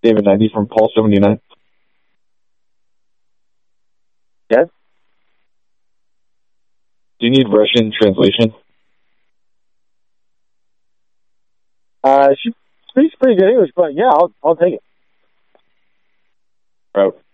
David 90 from Paul 79. Yes? Do you need Russian translation? She speaks pretty good English, but yeah, I'll take it. Right.